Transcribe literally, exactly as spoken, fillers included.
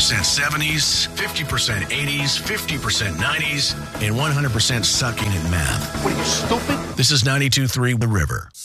percent seventies, fifty percent eighties, fifty percent nineties, and one hundred percent sucking in math. What are you, stupid? This is ninety-two point three The River.